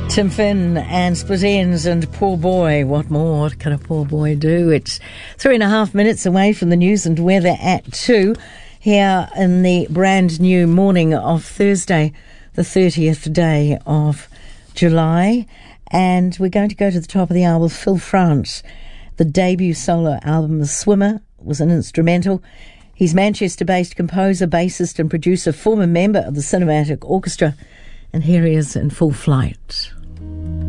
Tim Finn and Split Ends and Poor Boy. What more can a poor boy do? It's 3.5 minutes away from the news and weather at 2 here in the brand new morning of Thursday, the 30th day of July. And we're going to go to the top of the hour with Phil France. The debut solo album, The Swimmer, was an instrumental. He's Manchester-based composer, bassist and producer, former member of the Cinematic Orchestra. And here he is in full flight.